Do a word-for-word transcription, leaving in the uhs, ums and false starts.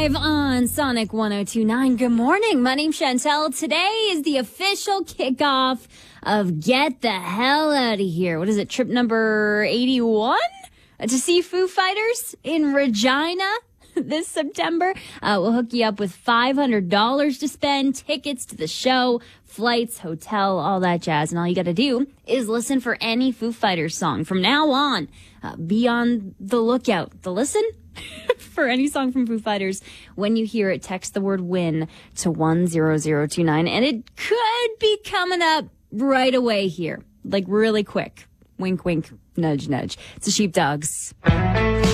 live on Sonic one oh two point nine. Good morning. My name's Chantel. Today is the official kickoff of Get the Hell Out of Here. What is it? Trip number eighty-one to see Foo Fighters in Regina this September. Uh, we'll hook you up with five hundred dollars to spend, tickets to the show, flights, hotel, all that jazz. And all you got to do is listen for any Foo Fighters song. From now on, uh, be on the lookout. The listen for any song from Foo Fighters. When you hear it, text the word win to one zero zero two nine. And it could be coming up right away here. Like really quick. Wink, wink, nudge, nudge. It's the Sheepdogs.